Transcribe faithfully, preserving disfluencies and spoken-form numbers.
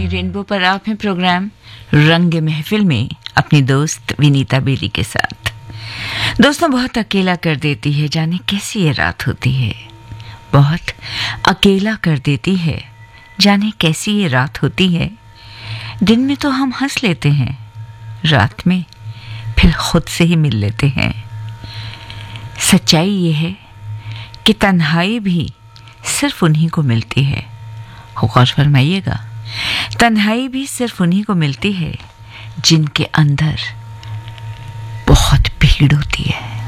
Rainbow पर आप हैं प्रोग्राम रंग महफिल में अपनी दोस्त विनीता बेली के साथ। दोस्तों, बहुत अकेला कर देती है, जाने कैसी ये रात होती है। बहुत अकेला कर देती है, जाने कैसी ये रात होती है। दिन में तो हम हंस लेते हैं, रात में फिर खुद से ही मिल लेते हैं। सच्चाई ये है कि तन्हाई भी सिर्फ उन्हीं को मिलती है। गौर फरमाइएगा, तन्हाई भी सिर्फ उन्हीं को मिलती है जिनके अंदर बहुत भीड़ होती है।